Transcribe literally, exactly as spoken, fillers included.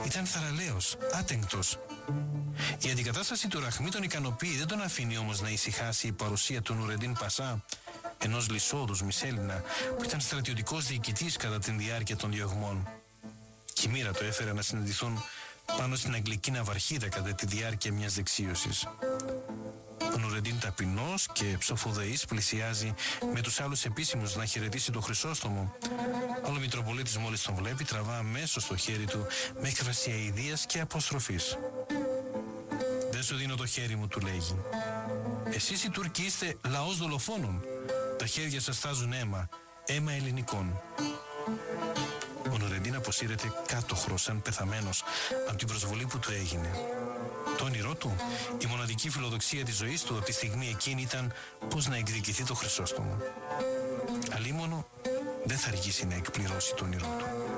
Ήταν θαραλέος, άτεγκτος. Η αντικατάσταση του Ραχμή τον ικανοποιεί, δεν τον αφήνει όμως να ησυχάσει η παρουσία του Νουρεντίν Πασά, ενός λυσόδους Μισέλινα που ήταν στρατιωτικός διοικητής κατά την διάρκεια των διωγμών. Και η μοίρα το έφερε να συναντηθούν πάνω στην αγγλική ναυαρχίδα κατά τη διάρκεια μιας δεξίωσης. Ο Νουρεντίν ταπεινός και ψοφοδεής πλησιάζει με τους άλλους επίσημους να χαιρετήσει τον Χρυσόστομο. Αλλά ο Μητροπολίτης μόλις τον βλέπει τραβά αμέσως το χέρι του με έκφραση αηδίας και αποστροφής. «Δεν σου δίνω το χέρι μου», του λέγει. «Εσείς οι Τούρκοι είστε λαός δολοφόνων. Τα χέρια σας στάζουν αίμα, αίμα ελληνικών». Ο Νουρεντίν αποσύρεται κάτωχρο σαν πεθαμένος από την προσβολή που του έγινε. Το όνειρό του, η μοναδική φιλοδοξία της ζωής του από τη στιγμή εκείνη ήταν πώς να εκδικηθεί το Χρυσόστομο. Αλίμονο δεν θα αργήσει να εκπληρώσει το όνειρό του.